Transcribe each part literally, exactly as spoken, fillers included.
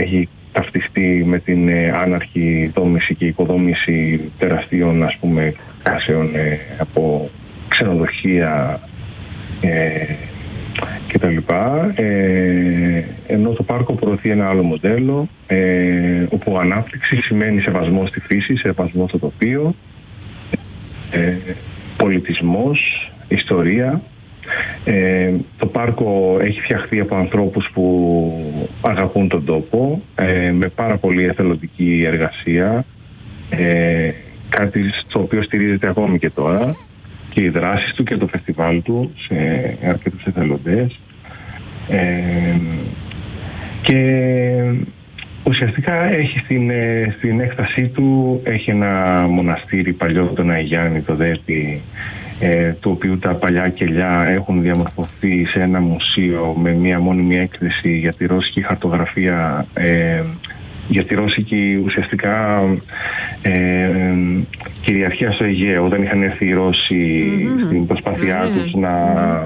έχει ταυτιστεί με την ε, άναρχη δόμηση και οικοδόμηση τεραστίων, ας πούμε, κάσεων ε, από ξενοδοχεία ε, και τα λοιπά, ε, ενώ το πάρκο προωθεί ένα άλλο μοντέλο, ε, όπου ανάπτυξη σημαίνει σεβασμό στη φύση, σεβασμό στο τοπίο, ε, πολιτισμός, ιστορία. Ε, το πάρκο έχει φτιαχτεί από ανθρώπους που αγαπούν τον τόπο, ε, με πάρα πολύ εθελοντική εργασία, ε, κάτι στο οποίο στηρίζεται ακόμη και τώρα, και οι δράσεις του και το φεστιβάλ του σε αρκετούς εθελοντές. Ε, και ουσιαστικά έχει στην, στην έκτασή του έχει ένα μοναστήρι παλιό, τον Αϊγιάννη, το Δέπι, ε, του οποίου τα παλιά κελιά έχουν διαμορφωθεί σε ένα μουσείο με μία μόνιμη έκθεση για τη ρώσικη χαρτογραφία, ε, για τη ρώσικη ουσιαστικά ε, κυριαρχία στο Αιγαίο. Δεν είχαν έρθει οι Ρώσοι mm-hmm. στην προσπάθειά mm-hmm. τους να,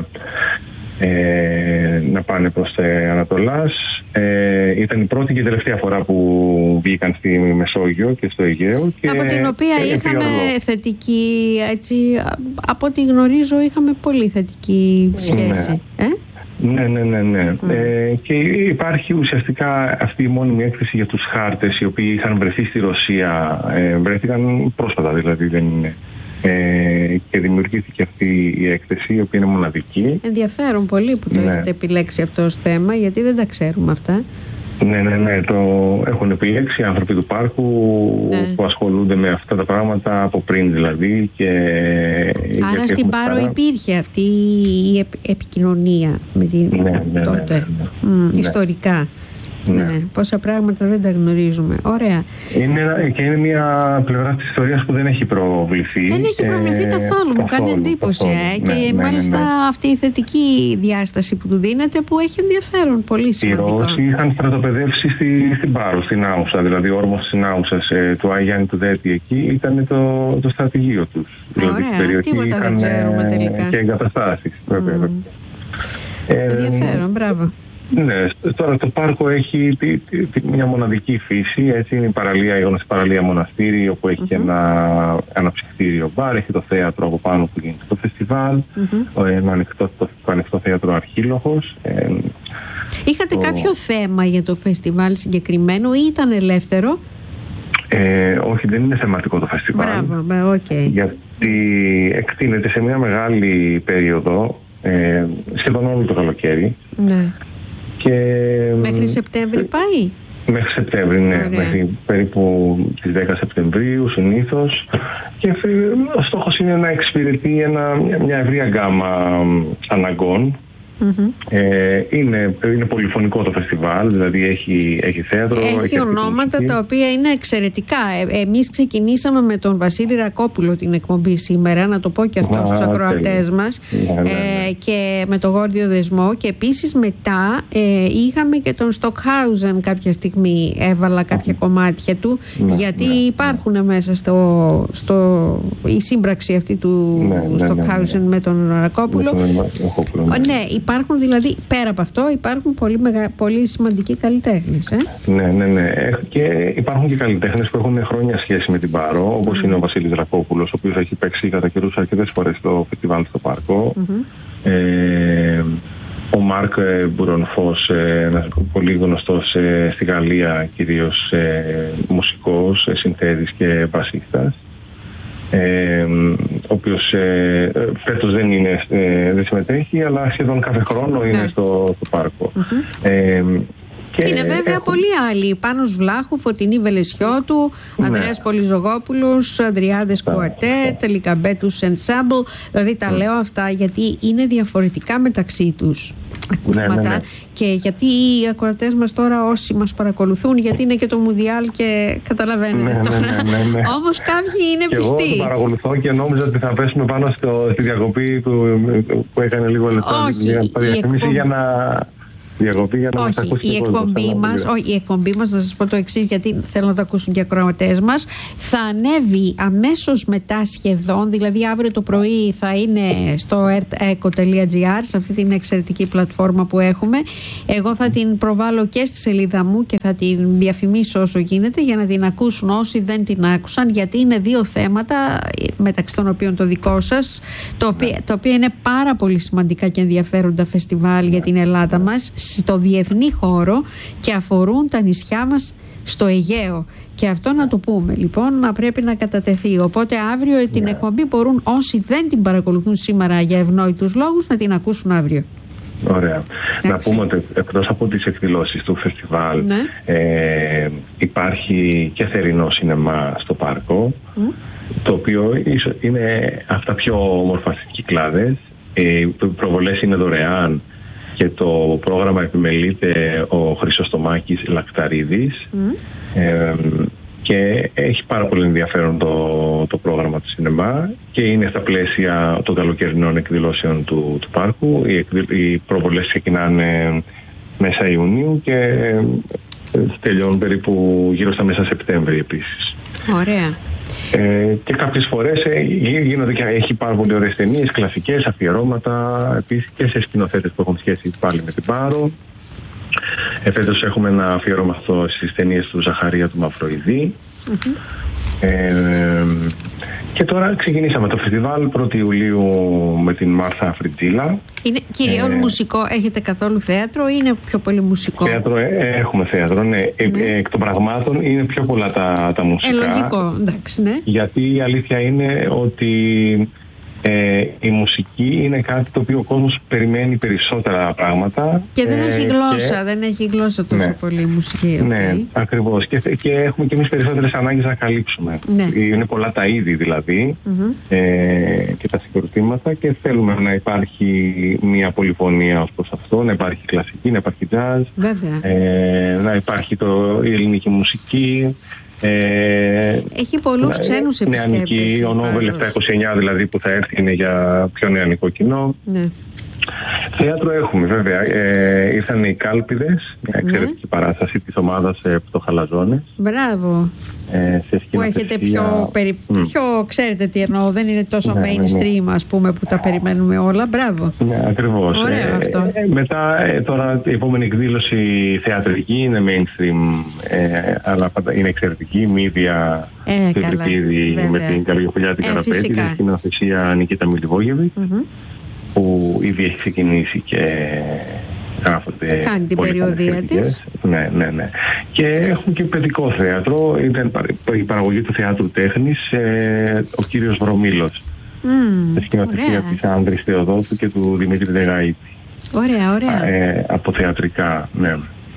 ε, να πάνε προς τα Ανατολάς. Ε, ήταν η πρώτη και η τελευταία φορά που βγήκαν στη Μεσόγειο και στο Αιγαίο. Και, από την οποία και είχαμε θετική, έτσι, από ό,τι γνωρίζω, είχαμε πολύ θετική σχέση. Ναι. Ε? Ναι, ναι, ναι, ναι. Mm. Ε, και υπάρχει ουσιαστικά αυτή η μόνιμη έκθεση για τους χάρτες, οι οποίοι είχαν βρεθεί στη Ρωσία, ε, βρέθηκαν πρόσφατα δηλαδή, δεν είναι. Ε, και δημιουργήθηκε αυτή η έκθεση, η οποία είναι μοναδική. Ενδιαφέρον πολύ που το ναι. έχετε επιλέξει αυτό ως θέμα, γιατί δεν τα ξέρουμε αυτά. Ναι, ναι, ναι. Το έχουν επιλέξει άνθρωποι του πάρκου ναι. που ασχολούνται με αυτά τα πράγματα από πριν δηλαδή. Και άρα στην Πάρο χαρά. Υπήρχε αυτή η επικοινωνία με την ναι, ναι, τότε, ναι, ναι, ναι. Mm, ναι. ιστορικά. Ναι. Ναι. Πόσα πράγματα δεν τα γνωρίζουμε. Ωραία. Είναι, και είναι μια πλευρά της ιστορίας που δεν έχει προβληθεί. Δεν έχει προβληθεί ε, καθόλου. Μου κάνει εντύπωση. Ε, και ναι, ναι, μάλιστα ναι, ναι. αυτή η θετική διάσταση που του δίνεται, που έχει ενδιαφέρον. Πολύ σημαντικό. Οι Ρώσοι είχαν στρατοπεδεύσει στη, στην Πάρο, στην Άουσα. Δηλαδή ο όρμος της Άουσας, ε, του Αϊγιάννη του Δέπι, εκεί ήταν το, το στρατηγείο τους. Ωραία, δηλαδή, στην περιοχή τίποτα είχαν, δεν ξέρουμε τελικά. Και εγκαταστάσεις. Mm. Ε, ενδιαφέρον, μπράβο. Ναι, τώρα το πάρκο έχει τη, τη, τη, μια μοναδική φύση, έτσι είναι η παραλία, η γνωστή παραλία Μοναστήρι, όπου έχει mm-hmm. και ένα αναψυκτήριο μπαρ, έχει το θέατρο από πάνω που γίνεται το φεστιβάλ, mm-hmm. ένα ανοιχτό, το, το ανοιχτό θέατρο Αρχίλοχος. Ε, Είχατε το... κάποιο θέμα για το φεστιβάλ συγκεκριμένο ή ήταν ελεύθερο? Ε, όχι, δεν είναι θεματικό το φεστιβάλ. Μπράβο, okay. Γιατί εκτείνεται σε μια μεγάλη περίοδο, ε, σχεδόν όλο το καλοκαίρι. Ναι. Και μέχρι Σεπτέμβρη πάει? Μέχρι Σεπτέμβρη, ναι. Ωραία. Μέχρι περίπου τις δέκα Σεπτεμβρίου συνήθως. Και ο στόχος είναι να εξυπηρετεί ένα, μια ευρεία γκάμα αναγκών. Mm-hmm. Ε, είναι, είναι πολυφωνικό το φεστιβάλ, δηλαδή έχει, έχει θέατρο. Έχει, έχει ονόματα τα οποία είναι εξαιρετικά. Ε, εμείς ξεκινήσαμε με τον Βασίλη Ρακόπουλο την εκπομπή σήμερα, να το πω και αυτό στους ακροατές μας, ναι, ναι, ναι. Ε, και με τον Γόρδιο Δεσμό. Και επίσης μετά ε, είχαμε και τον Στοκχάουζεν κάποια στιγμή, έβαλα κάποια mm-hmm. κομμάτια του, ναι, γιατί ναι, υπάρχουν ναι. μέσα στο, στο, η σύμπραξη αυτή του ναι, ναι, Στοκχάουζεν ναι, ναι, ναι. με τον Ρακόπουλο. Ναι, ναι, ναι. ναι Υπάρχουν δηλαδή, πέρα από αυτό, υπάρχουν πολύ, μεγα, πολύ σημαντικοί καλλιτέχνες. Ε? Ναι, ναι, ναι. Και υπάρχουν και καλλιτέχνες που έχουν χρόνια σχέση με την Πάρο, όπως mm-hmm. είναι ο Βασίλης Ρακόπουλος, ο οποίος έχει παίξει κατά καιρούς αρκετές φορές στο φεστιβάλ στο πάρκο. Mm-hmm. Ε, ο Μάρκ Μπουρονφός, ένας πολύ γνωστός ε, στη Γαλλία, κυρίως ε, μουσικός, ε, συνθέτης και μπασίστας. Ε, ο οποίος ε, φέτος δεν, είναι, ε, δεν συμμετέχει, αλλά σχεδόν κάθε χρόνο είναι ναι. στο, στο πάρκο. Mm-hmm. Ε, και είναι βέβαια έχουν... πολλοί άλλοι. Πάνος Βλάχου, Φωτεινή Βελεσιώτου, ναι. Ανδρέας Πολυζωγόπουλος, Ανδριάδες Κουαρτέτ, Λικαμπέτους Ενσάμπλ. Δηλαδή τα mm. λέω αυτά γιατί είναι διαφορετικά μεταξύ τους ακούσματα, ναι, ναι, ναι. και γιατί οι ακροατές μας τώρα, όσοι μας παρακολουθούν, γιατί είναι και το Μουντιάλ και καταλαβαίνετε ναι, τώρα. Ναι, ναι, ναι, ναι. Όμως κάποιοι είναι και πιστοί. Εγώ το παρακολουθώ και νόμιζα ότι θα πέσουμε πάνω στο, στη διακοπή που, που έκανε λίγο λεπτό. Όχι, για να, εκπομ... για να διακοπή για να όχι, μας ακούσει η εκπομπή μας, όχι, η εκπομπή μας, να σας πω το εξής, γιατί θέλω να το ακούσουν και οι ακροατές μας, θα ανέβει αμέσως μετά σχεδόν, δηλαδή αύριο το πρωί θα είναι στο earth echo τελεία gr, σε αυτή την εξαιρετική πλατφόρμα που έχουμε. Εγώ θα την προβάλλω και στη σελίδα μου και θα την διαφημίσω όσο γίνεται για να την ακούσουν όσοι δεν την άκουσαν, γιατί είναι δύο θέματα, μεταξύ των οποίων το δικό σας, το οποίο, το οποίο είναι πάρα πολύ σημαντικά και ενδιαφέροντα φεστιβάλ για την Ελλάδα μας στο διεθνή χώρο και αφορούν τα νησιά μας στο Αιγαίο. Και αυτό να το πούμε λοιπόν, να πρέπει να κατατεθεί. Οπότε αύριο την εκπομπή μπορούν όσοι δεν την παρακολουθούν σήμερα για ευνόητους λόγους να την ακούσουν αύριο. Ωραία. Να πούμε ότι εκτός από τις εκδηλώσεις του φεστιβάλ, ναι. ε, υπάρχει και θερινό σινεμά στο πάρκο, mm. το οποίο είναι αυτά πιο όμορφα στις Κυκλάδες. Οι προβολές είναι δωρεάν και το πρόγραμμα επιμελείται ο Χρυσοστομάκης Λακταρίδης mm. ε, και έχει πάρα πολύ ενδιαφέρον το, το πρόγραμμα του σινεμά και είναι στα πλαίσια των καλοκαιρινών εκδηλώσεων του, του πάρκου. Οι, οι προβολές ξεκινάνε μέσα Ιουνίου και τελειώνουν περίπου γύρω στα μέσα Σεπτέμβρη επίσης. Ωραία. Ε, και κάποιες φορές ε, γίνονται και έχει πάρα πολύ ωραίες ταινίες, κλασικές, αφιερώματα επίσης και σε σκηνοθέτες που έχουν σχέση πάλι με την Πάρο. Ε, φέτος έχουμε ένα αφιερώμα αυτό στις ταινίες του Ζαχαρία του Μαυροειδή. Mm-hmm. Ε, και τώρα ξεκινήσαμε το φεστιβάλ πρώτη Ιουλίου με την Μάρθα Αφριτζίλα. Είναι κυρίως ε, μουσικό, έχετε καθόλου θέατρο ή είναι πιο πολύ μουσικό? Θέατρο, ε, έχουμε θέατρο, ναι. ναι. Ε, εκ των πραγμάτων είναι πιο πολλά τα, τα μουσικά. Ε, λογικό, εντάξει, ναι. Γιατί η αλήθεια είναι ότι ε, η μουσική είναι κάτι το οποίο ο κόσμος περιμένει περισσότερα πράγματα. Και δεν ε, έχει γλώσσα, και... δεν έχει γλώσσα τόσο ναι. πολύ η μουσική. Okay. Ναι, ακριβώς. Και, και έχουμε και εμείς περισσότερες ανάγκες να καλύψουμε. Ναι. Είναι πολλά τα είδη δηλαδή mm-hmm. ε, και τα συγκροτήματα και θέλουμε να υπάρχει μια πολυφωνία ως προς αυτό, να υπάρχει κλασική, να υπάρχει jazz, ε, να υπάρχει το, η ελληνική μουσική. Ε, έχει πολλούς ξένους επισκέπτες. Νεανική, ο Νόβελ επτακόσια είκοσι εννιά δηλαδή που θα έρθει είναι για πιο νεανικό κοινό. Ναι. Θέατρο έχουμε βέβαια. Ε, ήρθαν οι Κάλπιδες, μια εξαιρετική ναι. παράσταση της ομάδας ε, Πτωχαλαζόνες. Μπράβο. Ε, που έχετε πιο, περι... mm. πιο, ξέρετε τι εννοώ, δεν είναι τόσο ναι, mainstream ναι. ας πούμε που τα περιμένουμε όλα. Μπράβο. Ναι, ακριβώς. Ωραίο ε, αυτό. Ε, μετά ε, τώρα η επόμενη εκδήλωση θεατρική είναι mainstream, ε, αλλά είναι εξαιρετική. Μίδια ε, Τευρικίδη με την Καλογιοφυλιά την ε, Καραπέτη, την σκηνοθεσία Νικήτα Μιλιβόγεβιτ, mm-hmm. που ήδη έχει ξεκινήσει και γράφονται. Κάνει την περιοδία της. Ναι, ναι, ναι. Και έχουμε και παιδικό θέατρο. Ήταν η παραγωγή του θεάτρου τέχνης, ε, ο κύριος Βρωμήλος. Mm, σκηνοθεσία της Άνδρης Θεοδότου και του Δημήτρη Δεγαΐτη. Ωραία, ωραία. Ε, από θεατρικά, ναι.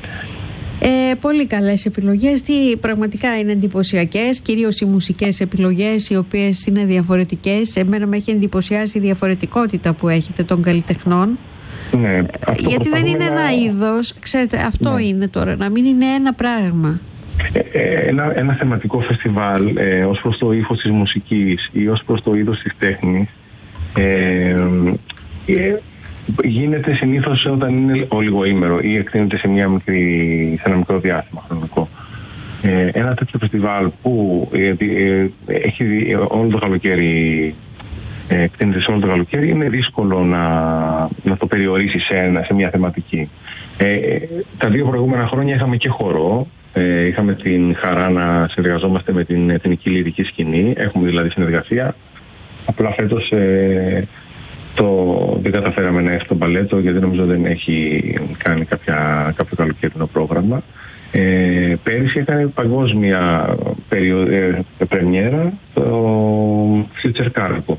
Ε, πολύ καλές επιλογές, τι πραγματικά είναι εντυπωσιακές, κυρίως οι μουσικές επιλογές οι οποίες είναι διαφορετικές. Εμένα με έχει εντυπωσιάσει η διαφορετικότητα που έχετε των καλλιτεχνών. Ναι, γιατί δεν είναι να... ένα είδος, ξέρετε, αυτό ναι. είναι τώρα, να μην είναι ένα πράγμα. Ε, ένα, ένα θεματικό φεστιβάλ ε, ως προς το ύφος της μουσικής ή ως προς το είδος της τέχνης ε, ε, γίνεται συνήθως όταν είναι ολιγοήμερο ή εκτείνεται σε, μια μικρή, σε ένα μικρό διάστημα χρονικό. Ε, ένα τέτοιο φεστιβάλ που ε, ε, έχει όλο το καλοκαίρι, ε, εκτείνεται σε όλο το καλοκαίρι, είναι δύσκολο να, να το περιορίσει σε, ένα, σε μια θεματική. Ε, τα δύο προηγούμενα χρόνια είχαμε και χορό. Ε, είχαμε την χαρά να συνεργαζόμαστε με την εθνική λυρική σκηνή. Έχουμε δηλαδή συνεργασία. Απλά φέτος ε, το, δεν καταφέραμε να έρθει το μπαλέτο γιατί νομίζω δεν έχει κάνει κάποια, κάποιο καλοκαιρινό πρόγραμμα. Ε, πέρυσι έκανε παγκόσμια περιο, ε, πρεμιέρα το Future Cargo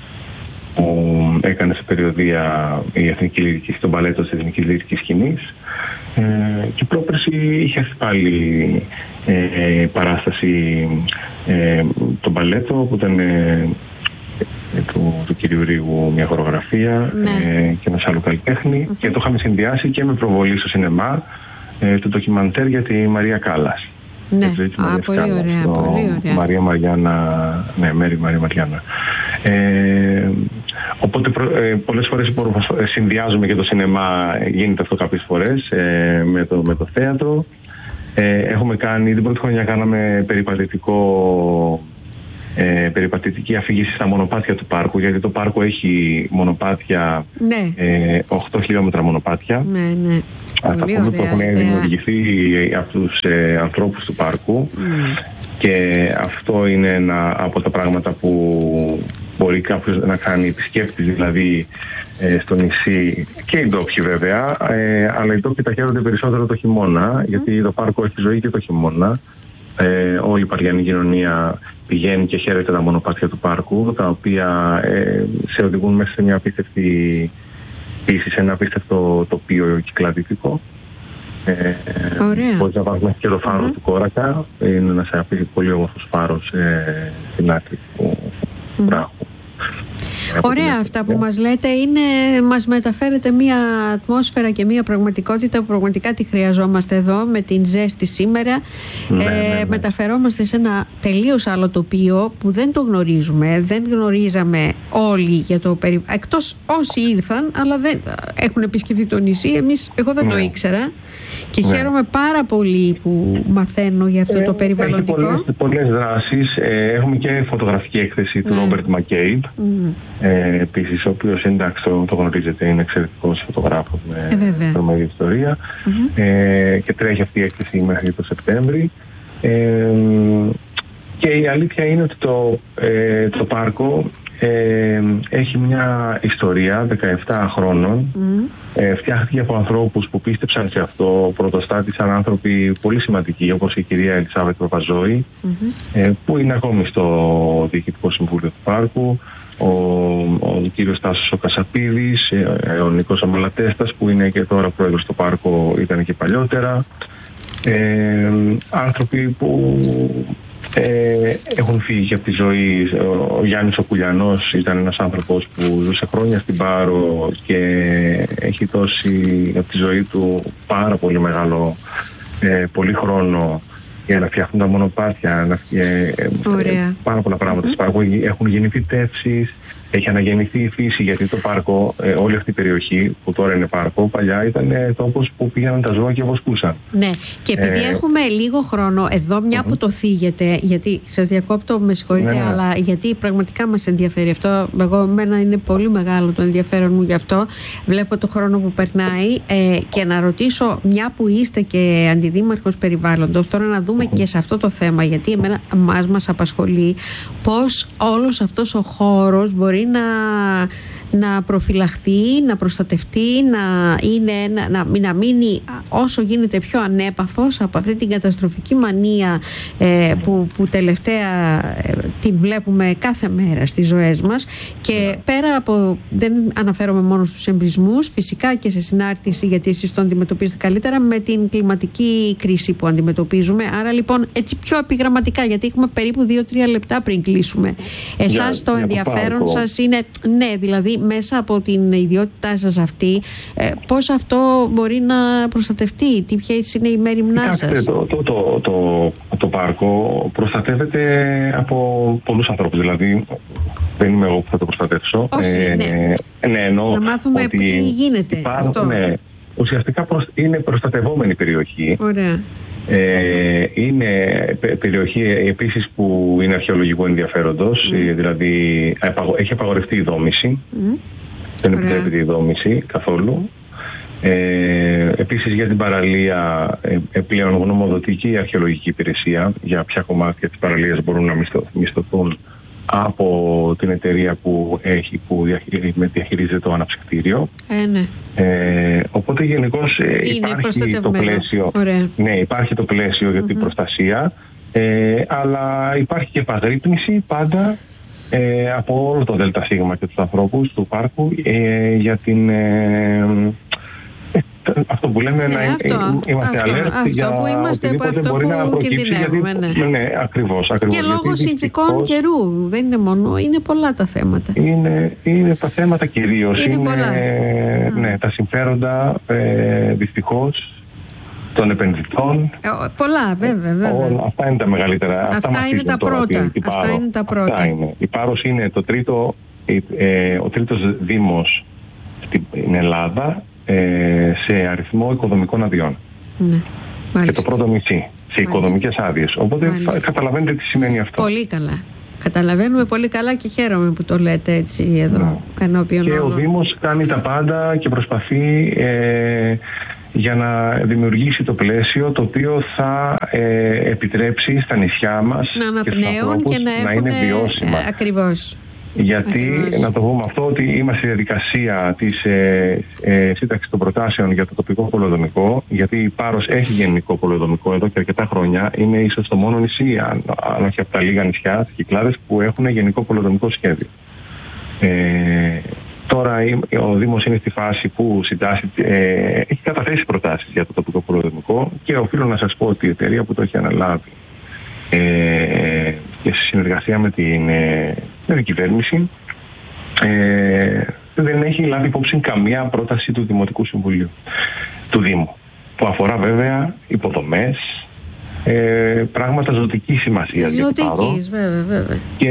που έκανε σε περιοδία η Εθνική Λυρική, το μπαλέτο της Εθνικής Λυρικής Σκηνής. Ε, και πρόπερση είχε έρθει πάλι ε, παράσταση ε, το μπαλέτο που ήταν ε, του, του κυρίου Ρίγου μια χορογραφία ναι. ε, και ένας άλλο καλλιτέχνη okay. και το είχαμε συνδυάσει και με προβολή στο σινεμά ε, το ντοκιμαντέρ για τη Μαρία Κάλλας. Ναι, α, πολύ Κάλλας, ωραία, πολύ ωραία. Μαρία Μαριάννα, ναι, Μέρη Μαρία Μαριάννα. Ε, Οπότε ε, πολλές φορές συνδυάζουμε και το σινεμά, γίνεται αυτό κάποιες φορές, ε, με, το, με το θέατρο. Ε, έχουμε κάνει, την πρώτη χρονιά κάναμε περιπατητικό, ε, περιπατητική αφήγηση στα μονοπάτια του πάρκου, γιατί το πάρκο έχει μονοπάτια, ναι. ε, οκτώ χιλιόμετρα μονοπάτια. Ναι, ναι. Πολύ ωραία, που έχουν δημιουργηθεί από τους ε, ανθρώπους του πάρκου. Mm. Και αυτό είναι ένα από τα πράγματα που μπορεί κάποιος να κάνει επισκέπτης, δηλαδή ε, στο νησί, και οι ντόπιοι βέβαια, ε, αλλά οι ντόπιοι τα χαίρονται περισσότερο το χειμώνα, mm. γιατί το πάρκο έχει ζωή και το χειμώνα. Ε, όλη η παριανή κοινωνία πηγαίνει και χαίρεται τα μονοπάτια του πάρκου, τα οποία ε, σε οδηγούν μέσα σε μια απίστευτη πίστη, σε ένα απίστευτο τοπίο κυκλαδιτικό. Ε, μπορείς να βάλεις και το φάρο mm-hmm. του Κόρακα. Είναι ένας πολύ όμορφος φάρος ε, στην άκρη του mm-hmm. βράχου. Ωραία αυτά που μας λέτε, είναι, μας μεταφέρετε μια ατμόσφαιρα και μια πραγματικότητα που πραγματικά τη χρειαζόμαστε εδώ με την ζέστη σήμερα. Ναι, ε, ναι, ναι. Μεταφερόμαστε σε ένα τελείως άλλο τοπίο που δεν το γνωρίζουμε, δεν γνωρίζαμε όλοι για το περιβάλλον, εκτός όσοι ήρθαν αλλά δεν έχουν επισκεφτεί το νησί. Εμείς, εγώ δεν ναι. το ήξερα και ναι. χαίρομαι πάρα πολύ που μαθαίνω για αυτό ε, το περιβαλλοντικό. Έχει πολλές, πολλές δράσεις, ε, έχουμε και φωτογραφική έκθεση του Ρόμπερτ Μακέιμπ. Mm. Ε, επίσης, ο οποίος, εντάξει, το, το γνωρίζετε, είναι εξαιρετικός φωτογράφος με ε, τρομερή ιστορία. Mm-hmm. ε, και τρέχει αυτή η έκθεση μέχρι το Σεπτέμβρη. Ε, και η αλήθεια είναι ότι το, ε, το πάρκο ε, έχει μια ιστορία δεκαεπτά χρόνων. Mm. Ε, φτιάχτηκε από ανθρώπους που πίστεψαν σε αυτό, πρωτοστάτησαν άνθρωποι πολύ σημαντικοί, όπως η κυρία Ελισάβετ Προπαζόη, mm-hmm. ε, που είναι ακόμη στο Διοικητικό Συμβούλιο του Πάρκου, ο, ο κύριος Τάσος ο Κασαπίδης, ε, ο Νίκος Αμαλατέστας, που είναι και τώρα πρόεδρος στο πάρκο, ήταν και παλιότερα. Ε, άνθρωποι που ε, έχουν φύγει και από τη ζωή. Ο, ο Γιάννης ο Κουλιανός ήταν ένας άνθρωπος που ζούσε χρόνια στην Πάρο και έχει δώσει από τη ζωή του πάρα πολύ μεγάλο, ε, πολύ χρόνο για να φτιάχνουν τα μονοπάτια, να φτιάχνουν πάρα πολλά πράγματα. Mm-hmm. Έχουν γεννηθεί τεύσεις, έχει αναγεννηθεί η φύση, γιατί το πάρκο, ε, όλη αυτή η περιοχή που τώρα είναι πάρκο, παλιά ήταν ε, τόπος που πήγαιναν τα ζώα και βοσκούσαν. Ναι, και επειδή ε, έχουμε λίγο χρόνο εδώ, μια mm-hmm. που το θίγετε, γιατί σας διακόπτω, με συγχωρείτε, ναι, ναι. αλλά γιατί πραγματικά μας ενδιαφέρει αυτό. Εγώ, εμένα είναι πολύ μεγάλο το ενδιαφέρον μου γι' αυτό. Βλέπω το χρόνο που περνάει ε, και να ρωτήσω, μια που είστε και αντιδήμαρχος περιβάλλοντος, τώρα να δούμε mm-hmm. και σε αυτό το θέμα, γιατί εμένα μας, μας απασχολεί πώς όλος αυτός ο χώρος μπορεί να, να προφυλαχθεί, να προστατευτεί, να, είναι, να, να μείνει όσο γίνεται πιο ανέπαφος από αυτή την καταστροφική μανία ε, που, που τελευταία ε, την βλέπουμε κάθε μέρα στις ζωές μας. Και πέρα από, δεν αναφέρομαι μόνο στους εμπρισμούς, φυσικά και σε συνάρτηση, γιατί εσείς το αντιμετωπίζετε καλύτερα, με την κλιματική κρίση που αντιμετωπίζουμε. Άρα λοιπόν έτσι πιο επιγραμματικά, γιατί έχουμε περίπου δύο τρία λεπτά πριν κλείσουμε. Εσάς για, το για ενδιαφέρον το σας είναι, ναι, δηλαδή μέσα από την ιδιότητά σας αυτή, ε, πώς αυτό μπορεί να προστατευτεί, τι ποιες είναι οι μέριμνά σας? Το, το, το, το, το πάρκο προστατεύεται από πολλούς ανθρώπους, δηλαδή δεν είμαι εγώ που θα το προστατεύσω. Όχι, ε, ναι. Ναι, εννοώ να μάθουμε ότι τι γίνεται υπάρχουν, αυτό. Ναι, ουσιαστικά είναι προστατευόμενη περιοχή. Ωραία. Ε, είναι περιοχή επίσης που είναι αρχαιολογικού ενδιαφέροντος, mm. δηλαδή έχει απαγορευτεί η δόμηση, mm. δεν επιτρέπεται η δόμηση καθόλου. Ε, επίσης για την παραλία ε, πλέον γνωμοδοτική η αρχαιολογική υπηρεσία για ποια κομμάτια της παραλίας μπορούν να μισθωθούν από την εταιρεία που, έχει, που διαχειρίζεται το αναψυκτήριο. Ε, ναι. Ε, οπότε γενικώς ε, υπάρχει το πλαίσιο, ναι, υπάρχει το πλαίσιο για την mm-hmm. προστασία, ε, αλλά υπάρχει και επαγρύπνηση πάντα ε, από όλο το ΔΣ και τους ανθρώπους του πάρκου ε, για την... Ε, αυτό που λέμε, ναι, να αυτό, είμαστε alert για που είμαστε, οτιδήποτε αυτό μπορεί που να προκύψει, γιατί, ναι. ναι, ακριβώς, ακριβώς. Και λόγω συνθηκών καιρού, δεν είναι μόνο, είναι πολλά τα θέματα. Είναι, είναι τα θέματα κυρίως, είναι, είναι πολλά. Ναι, τα συμφέροντα ε, δυστυχώς των επενδυτών. Ε, πολλά, βέβαια, βέβαια. Όλα, αυτά είναι τα μεγαλύτερα. Αυτά, αυτά είναι τα πρώτα. Τώρα, την, την αυτά είναι τα πρώτα. Αυτά είναι. Η Πάρος είναι το τρίτο ε, ο τρίτος δήμος στην Ελλάδα ε, σε αριθμό οικοδομικών αδειών. Ναι. Και το πρώτο νησί σε οικοδομικές άδειες. Οπότε Μάλιστα. καταλαβαίνετε τι σημαίνει αυτό. Πολύ καλά. Καταλαβαίνουμε πολύ καλά και χαίρομαι που το λέτε έτσι εδώ ναι. ενώπιον Και όλων. ο Δήμος κάνει τα πάντα και προσπαθεί ε, για να δημιουργήσει το πλαίσιο το οποίο θα ε, επιτρέψει στα νησιά μας να αναπνέουν και, και να, να είναι βιώσιμα. Ε, ακριβώς. Γιατί, Ακριβώς. να το πούμε αυτό, ότι είμαστε στη διαδικασία της ε, ε, σύνταξης των προτάσεων για το τοπικό πολεοδομικό, γιατί η Πάρος έχει γενικό πολεοδομικό εδώ και αρκετά χρόνια. Είναι ίσως το μόνο νησί, αν, αν όχι από τα λίγα νησιά, τις Κυκλάδες, που έχουν γενικό πολεοδομικό σχέδιο. Ε, τώρα ο Δήμος είναι στη φάση που συντάσσει, ε, έχει καταθέσει προτάσεις για το τοπικό πολεοδομικό και οφείλω να σας πω ότι η εταιρεία που το έχει αναλάβει ε, και σε συνεργασία με την, ε, με την κυβέρνηση ε, δεν έχει λάβει υπόψη καμία πρόταση του Δημοτικού Συμβουλίου του Δήμου, που αφορά βέβαια υποδομές, ε, πράγματα ζωτικής σημασίας. Ζωτικής, βέβαια, βέβαια. Και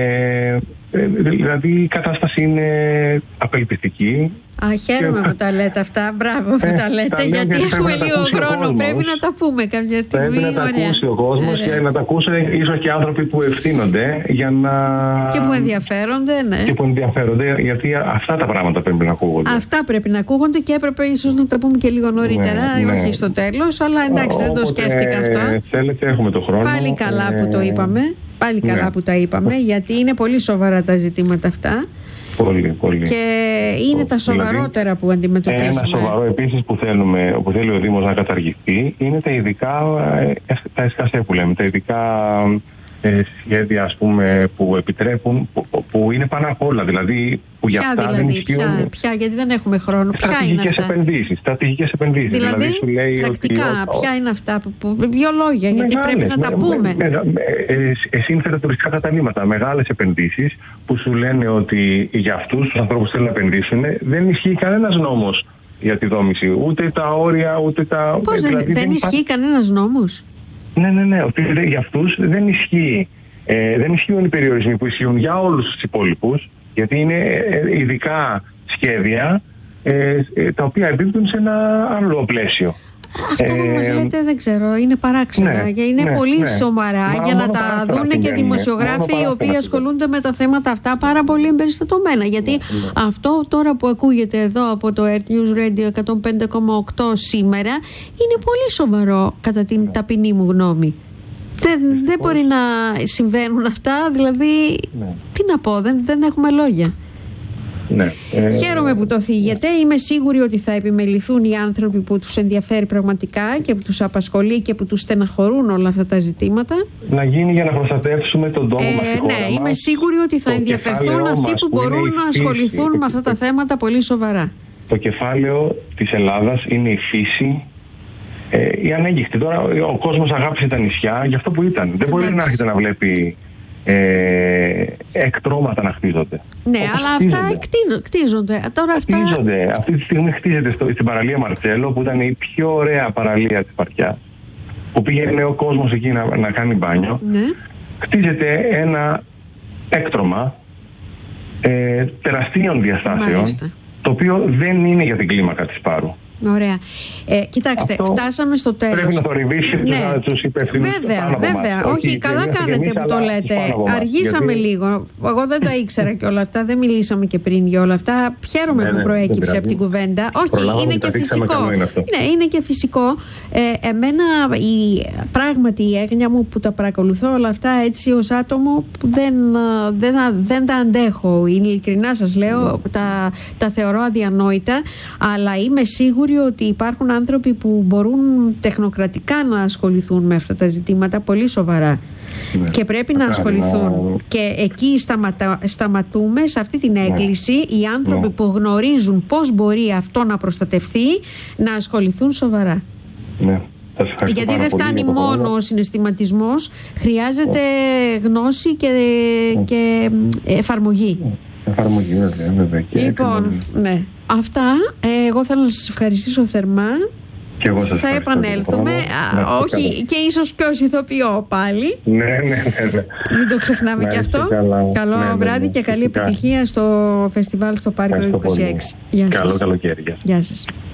ε, δηλαδή η κατάσταση είναι απελπιστική. Α, χαίρομαι και... που τα λέτε αυτά. Μπράβο που ε, τα λέτε, τα γιατί έχουμε λίγο χρόνο. Πρέπει να τα πούμε κάποια στιγμή. Πρέπει να τα Ωραία. ακούσει ο κόσμος και να τα ακούσουν ίσως και άνθρωποι που ευθύνονται για να... και που ενδιαφέρονται, ναι. Και που ενδιαφέρονται, γιατί αυτά τα πράγματα πρέπει να ακούγονται. Αυτά πρέπει να ακούγονται και έπρεπε ίσως να τα πούμε και λίγο νωρίτερα, ναι, όχι ναι. στο τέλος, αλλά εντάξει, δεν το σκέφτηκα αυτό. Θέλετε, έχουμε το χρόνο. Πάλι καλά ε... που το είπαμε. Πάλι καλά ναι. που τα είπαμε, γιατί είναι πολύ σοβαρά τα ζητήματα αυτά. Πολύ, πολύ. Και είναι πολύ. Τα σοβαρότερα δηλαδή, που αντιμετωπίζουμε. Ένα σοβαρό επίσης που, θέλουμε, που θέλει ο Δήμος να καταργηθεί είναι τα ειδικά, τα εσκασέ που λέμε, τα ειδικά ε, σχέδια ας πούμε, που επιτρέπουν, που, που είναι πάνω απ' όλα. Δηλαδή, που για ποια αυτά δηλαδή, δεν ισχύουν. Ποια, ποια, γιατί δεν έχουμε χρόνο. Ποια είναι αυτά. Επενδύσεις, στρατηγικές επενδύσεις. Δηλαδή, δηλαδή σου λέει πρακτικά, ότι, ποια είναι αυτά που, που δύο λόγια, γιατί μεγάλες, πρέπει να τα με, πούμε. Με, με, με, ε, σύνθετα τουριστικά καταλήμματα, μεγάλες επενδύσεις που σου λένε ότι για αυτούς τους ανθρώπους που θέλουν να επενδύσουν δεν ισχύει κανένας νόμος για τη δόμηση. Ούτε τα όρια, ούτε τα... Πώς δηλαδή, δεν, δεν ισχύει υπά... κανένας νόμος. Ναι, ναι, ναι, ότι για αυτούς δεν ισχύει. Ε, δεν ισχύουν οι περιορισμοί που ισχύουν για όλους τους υπόλοιπους, γιατί είναι ε, ειδικά σχέδια ε, ε, τα οποία εμπίπτουν σε ένα άλλο πλαίσιο. Αυτό που ε, μας λέτε δεν ξέρω, είναι παράξενα. Ναι, είναι ναι, πολύ ναι. σοβαρά Μα, για να τα δούνε και δημοσιογράφοι οι οποίοι ασχολούνται με τα θέματα αυτά πάρα πολύ εμπεριστατωμένα. Γιατί ναι, ναι. αυτό τώρα που ακούγεται εδώ από το Earth News Radio εκατόν πέντε κόμμα οκτώ σήμερα είναι πολύ σοβαρό κατά την ναι. ταπεινή μου γνώμη. Δεν, δεν μπορεί να συμβαίνουν αυτά, δηλαδή ναι. τι να πω, δεν, δεν έχουμε λόγια. Ναι. Ε, Χαίρομαι που το θίγετε. Είμαι σίγουρη ότι θα επιμεληθούν οι άνθρωποι που τους ενδιαφέρει πραγματικά και που τους απασχολεί και που τους στεναχωρούν όλα αυτά τα ζητήματα. Να γίνει για να προστατεύσουμε τον τόπο ε, μας. Ναι, μας. Είμαι σίγουρη ότι θα ενδιαφερθούν αυτοί που, που μπορούν να ασχοληθούν φύση, με αυτά τα θέματα πολύ σοβαρά. Το κεφάλαιο της Ελλάδας είναι η φύση. Ε, η ανέγγιχτη. Τώρα ο κόσμος αγάπησε τα νησιά για αυτό που ήταν. Δεν μπορεί να έρχεται να βλέπει ε, εκτρώματα να χτίζονται. Ναι, όπως αλλά χτίζονται. αυτά εκτίνω, κτίζονται. Τώρα αυτά... Χτίζονται. Αυτή τη στιγμή χτίζεται στο, στην παραλία Μαρτσέλο, που ήταν η πιο ωραία παραλία της Σπαρτιάς, που πήγαινε ο κόσμος εκεί να, να κάνει μπάνιο. Ναι. Χτίζεται ένα έκτρωμα ε, τεραστίων διαστάσεων, Μάλιστα. το οποίο δεν είναι για την κλίμακα της Πάρου. Ωραία. Ε, κοιτάξτε, αυτό φτάσαμε στο τέλος. Πρέπει να το ρυβήσει ναι. τους υπευθυνούς. Βέβαια, βέβαια. Όχι, Όχι καλά κάνετε που το λέτε. Αργήσαμε γιατί... λίγο. Εγώ δεν τα ήξερα και όλα αυτά. Δεν μιλήσαμε και πριν για όλα αυτά. Χαίρομαι ναι, που προέκυψε από την κουβέντα. Όχι, Προλάβαμε είναι και φυσικό. Είναι ναι, είναι και φυσικό. Ε, εμένα η, πράγματι η έγνοια μου που τα παρακολουθώ όλα αυτά έτσι ως άτομο δεν, δεν, δεν τα αντέχω. Είναι ειλικρινά σας λέω. Mm. Τα, τα θεωρώ αδιανόητα. Αλλά είμαι σίγουρη ότι υπάρχουν άνθρωποι που μπορούν τεχνοκρατικά να ασχοληθούν με αυτά τα ζητήματα πολύ σοβαρά ναι. και πρέπει να ασχοληθούν ναι. και εκεί σταματα, σταματούμε σε αυτή την έκκληση ναι. οι άνθρωποι ναι. που γνωρίζουν πώς μπορεί αυτό να προστατευθεί να ασχοληθούν σοβαρά ναι. γιατί δεν φτάνει μόνο ο συναισθηματισμός, χρειάζεται ναι. γνώση και, ναι. και εφαρμογή ναι. Εφαρμογή βέβαια, βέβαια. Λοιπόν, ναι. Αυτά, ε, εγώ θέλω να σας ευχαριστήσω θερμά Και εγώ σας θα επανέλθουμε, α, όχι και ίσως και ως ηθοποιό πάλι. Ναι, ναι, ναι, ναι. Μην το ξεχνάμε και αυτό. Καλά. Καλό ναι, ναι, ναι, βράδυ ναι, και καλή φυσικά. επιτυχία στο φεστιβάλ στο Πάρκο είκοσι έξι. Γεια σας. Καλό καλοκαίρι. Γεια σας.